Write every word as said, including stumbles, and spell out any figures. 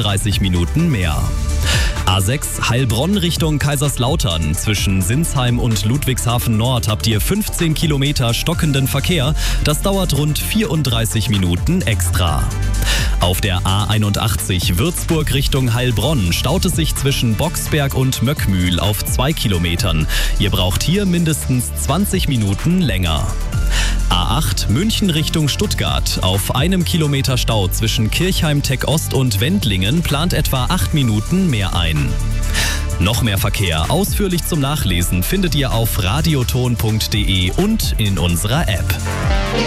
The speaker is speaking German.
fünfunddreißig Minuten mehr. A sechs Heilbronn Richtung Kaiserslautern. Zwischen Sinsheim und Ludwigshafen Nord habt ihr fünfzehn Kilometer stockenden Verkehr. Das dauert rund vierunddreißig Minuten extra. Auf der A einundachtzig Würzburg Richtung Heilbronn staut es sich zwischen Boxberg und Möckmühl auf zwei Kilometern. Ihr braucht hier mindestens zwanzig Minuten länger. A acht München Richtung Stuttgart. Auf einem Kilometer Stau zwischen Kirchheim-Tech Ost und Wendlingen plant etwa acht Minuten mehr ein. Noch mehr Verkehr ausführlich zum Nachlesen findet ihr auf radioton punkt de und in unserer App.